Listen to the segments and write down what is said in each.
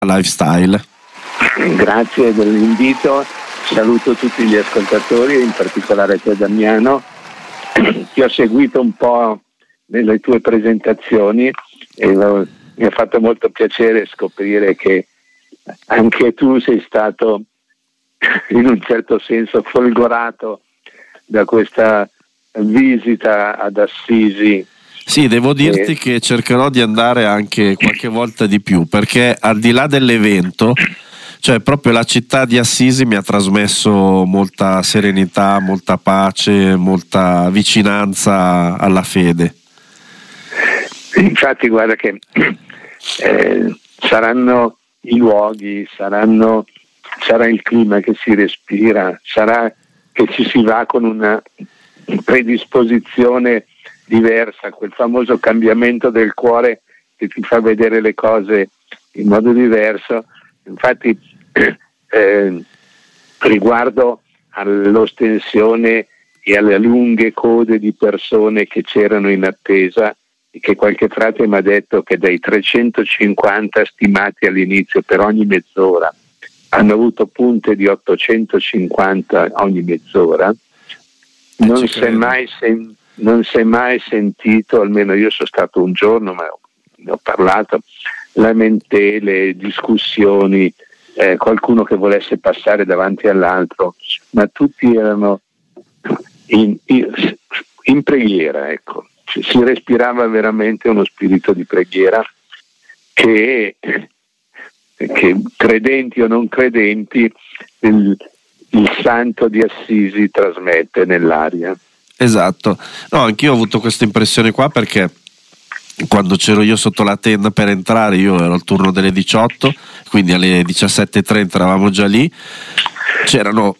Lifestyle. Grazie dell'invito, saluto tutti gli ascoltatori, in particolare te Damiano. Ti ho seguito un po' nelle tue presentazioni e mi ha fatto molto piacere scoprire che anche tu sei stato in un certo senso folgorato da questa visita ad Assisi. Sì, devo dirti che cercherò di andare anche qualche volta di più, perché al di là dell'evento, cioè proprio la città di Assisi mi ha trasmesso molta serenità, molta pace, molta vicinanza alla fede. Infatti guarda che saranno i luoghi, sarà il clima che si respira, sarà che ci si va con una predisposizione diversa, quel famoso cambiamento del cuore che ti fa vedere le cose in modo diverso. Infatti riguardo all'ostensione e alle lunghe code di persone che c'erano in attesa, e che qualche frate mi ha detto che dai 350 stimati all'inizio per ogni mezz'ora hanno avuto punte di 850 ogni mezz'ora, non si è mai sentito, almeno io sono stato un giorno ma ne ho parlato, lamentele, discussioni, qualcuno che volesse passare davanti all'altro, ma tutti erano in preghiera, ecco. Si respirava veramente uno spirito di preghiera che credenti o non credenti il santo di Assisi trasmette nell'aria. Esatto, no, anch'io ho avuto questa impressione qua, perché quando c'ero io sotto la tenda per entrare, io ero al turno delle 18, quindi alle 17:30 eravamo già lì, c'erano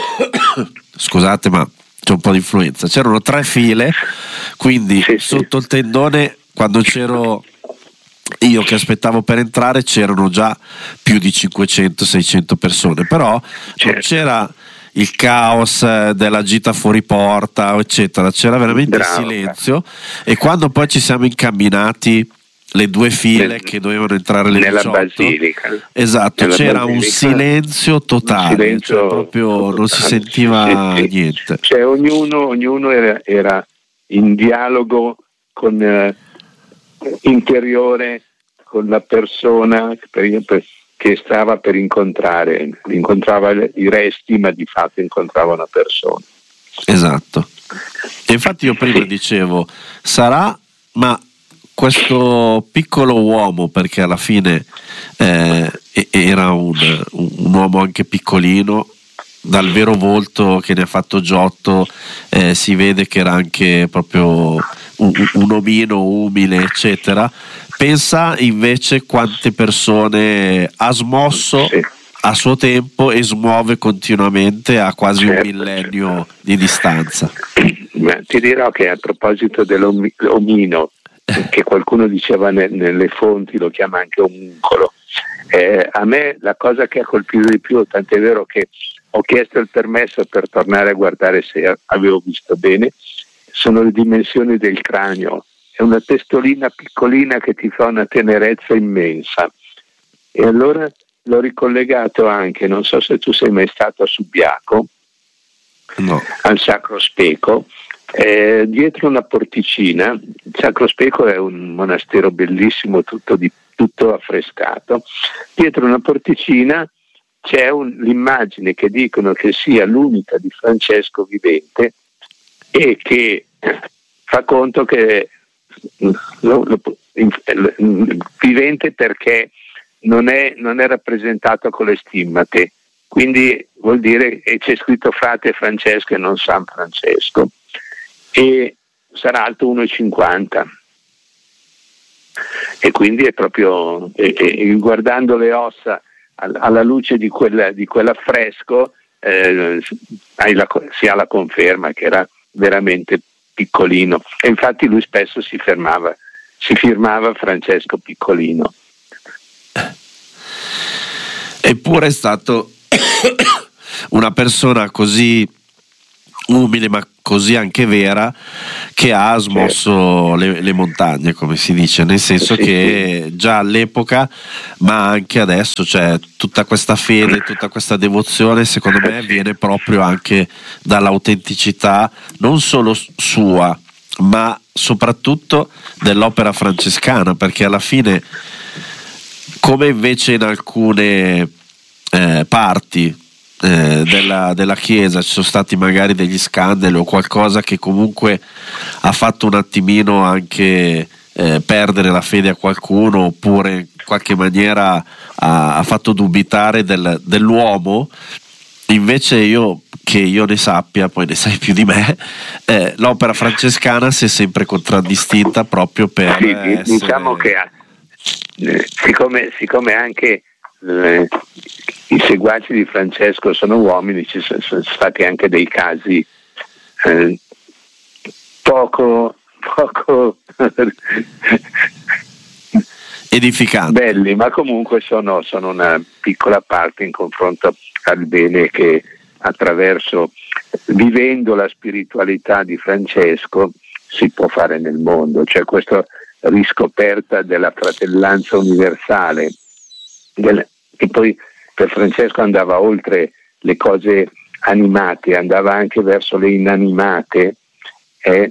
scusate ma c'è un po' di influenza, c'erano 3 file, quindi sotto il tendone, quando c'ero io che aspettavo per entrare, c'erano già più di 500-600 persone, però non c'era il caos della gita fuori porta eccetera, c'era veramente silenzio. E quando poi ci siamo incamminati le 2 file che dovevano entrare alle nella 18, basilica, esatto, nella c'era basilica, un silenzio totale, silenzio cioè proprio non si sentiva niente. Cioè ognuno era in dialogo con interiore con la persona che stava per incontrava i resti, ma di fatto incontrava una persona. Esatto. E infatti io prima dicevo, sarà, ma questo piccolo uomo, perché alla fine era un uomo anche piccolino, dal vero volto che ne ha fatto Giotto si vede che era anche proprio un omino umile eccetera. Pensa invece quante persone ha smosso a suo tempo e smuove continuamente a quasi un millennio di distanza. Ma ti dirò che a proposito dell'omino, che qualcuno diceva nelle fonti, lo chiama anche omuncolo, a me la cosa che ha colpito di più, tant'è vero che ho chiesto il permesso per tornare a guardare se avevo visto bene, sono le dimensioni del cranio. È una testolina piccolina che ti fa una tenerezza immensa. E allora l'ho ricollegato anche, non so se tu sei mai stato a Subiaco, no, al Sacro Speco, dietro una porticina. Il Sacro Speco è un monastero bellissimo, tutto affrescato. Dietro una porticina c'è l'immagine che dicono che sia l'unica di Francesco vivente e che fa conto che vivente perché non è rappresentato con le stimmate, quindi vuol dire che c'è scritto frate Francesco e non San Francesco, e sarà alto 1,50 e quindi è proprio guardando le ossa alla luce di quell'affresco si ha la conferma che era veramente piccolino, e infatti lui spesso si firmava Francesco Piccolino. Eppure è stato una persona così umile ma così anche vera, che ha smosso le montagne, come si dice, nel senso che già all'epoca, ma anche adesso, cioè tutta questa fede, tutta questa devozione, secondo me viene proprio anche dall'autenticità non solo sua, ma soprattutto dell'opera francescana, perché alla fine, come invece in alcune parti della Chiesa ci sono stati magari degli scandali o qualcosa che comunque ha fatto un attimino anche perdere la fede a qualcuno, oppure in qualche maniera ha fatto dubitare dell'uomo, invece che io ne sappia, poi ne sai più di me, l'opera francescana si è sempre contraddistinta proprio per diciamo che siccome anche i seguaci di Francesco sono uomini, ci sono stati anche dei casi poco edificanti, belli, ma comunque sono una piccola parte in confronto al bene che attraverso, vivendo la spiritualità di Francesco, si può fare nel mondo. Cioè questa riscoperta della fratellanza universale, che poi per Francesco andava oltre le cose animate, andava anche verso le inanimate, e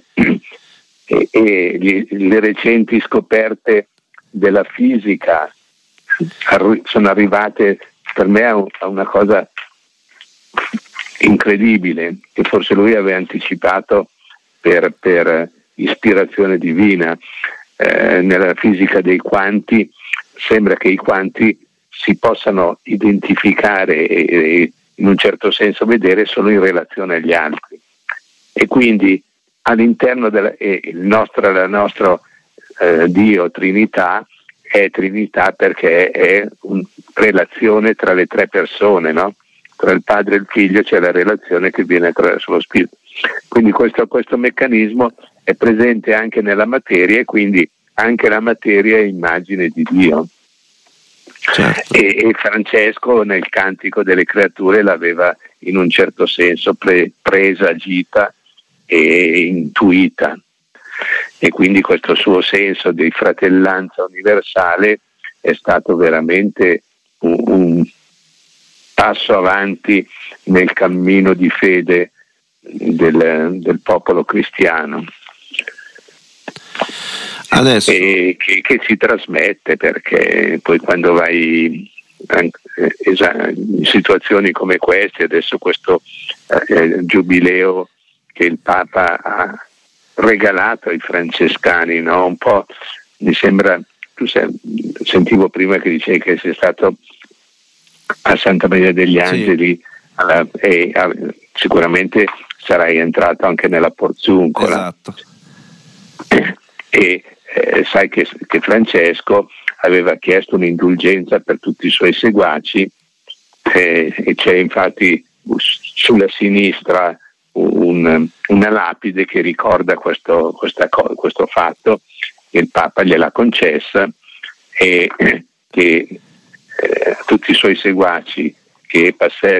le recenti scoperte della fisica sono arrivate per me a una cosa incredibile, che forse lui aveva anticipato per ispirazione divina. Nella fisica dei quanti sembra che i quanti si possano identificare e in un certo senso vedere solo in relazione agli altri, e quindi all'interno la nostra Dio Trinità è Trinità perché è una relazione tra le tre persone, no? Tra il Padre e il Figlio c'è la relazione che viene attraverso lo Spirito. Quindi questo meccanismo è presente anche nella materia, e quindi anche la materia è immagine di Dio. Certo. E Francesco nel Cantico delle Creature l'aveva in un certo senso presagita e intuita, e quindi questo suo senso di fratellanza universale è stato veramente un passo avanti nel cammino di fede del popolo cristiano. Adesso. E che si trasmette, perché poi quando vai in situazioni come queste, adesso questo giubileo che il Papa ha regalato ai francescani, no? Un po' mi sembra, sentivo prima che dicevi che sei stato a Santa Maria degli Angeli, sì. Sicuramente sarai entrato anche nella Porzuncola. Esatto. E sai che Francesco aveva chiesto un'indulgenza per tutti i suoi seguaci, e c'è infatti sulla sinistra una lapide che ricorda questo fatto. Il Papa gliel'ha concessa, e che tutti i suoi seguaci che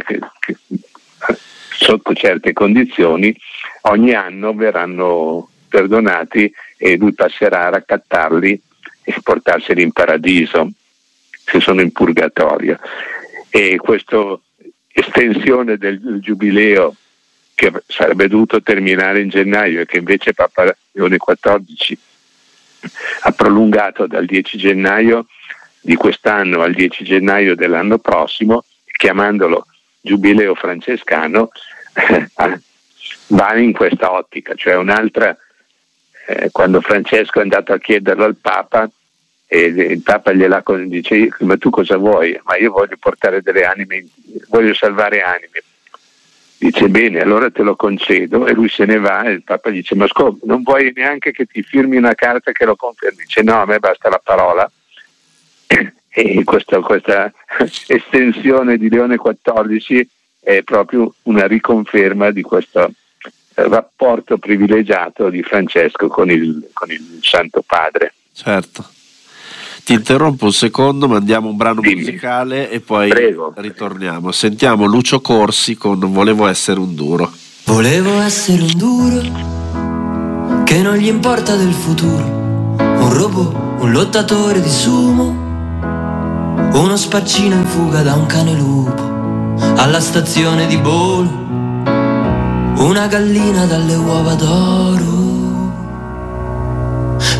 sotto certe condizioni ogni anno verranno perdonati, e lui passerà a raccattarli e portarseli in paradiso se sono in purgatorio. E questa estensione del giubileo, che sarebbe dovuto terminare in gennaio e che invece Papa Leone XIV ha prolungato dal 10 gennaio di quest'anno al 10 gennaio dell'anno prossimo, chiamandolo Giubileo francescano, va in questa ottica, cioè un'altra. Quando Francesco è andato a chiederlo al Papa, e il Papa dice: ma tu cosa vuoi? Ma io voglio portare delle anime, voglio salvare anime. Dice: bene, allora te lo concedo. E lui se ne va, e il Papa dice: ma non vuoi neanche che ti firmi una carta che lo confermi? Dice: no, a me basta la parola. E questa estensione di Leone XIV è proprio una riconferma di questo rapporto privilegiato di Francesco con il Santo Padre. Certo. Ti interrompo un secondo, mandiamo un brano musicale e poi ritorniamo. Sentiamo Lucio Corsi con Volevo essere un duro. Volevo essere un duro che che non gli importa del futuro, un robot, un lottatore di sumo, uno spaccino in fuga da un cane lupo alla stazione di Bolo, una gallina dalle uova d'oro.